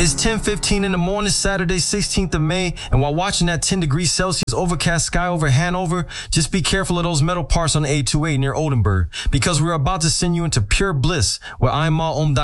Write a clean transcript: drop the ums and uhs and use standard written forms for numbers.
It's 10:15 in the morning, Saturday, 16th of May, and while watching that 10 degrees Celsius overcast sky over Hanover, just be careful of those metal parts on the A28 near Oldenburg, because we're about to send you into pure bliss, where I'm all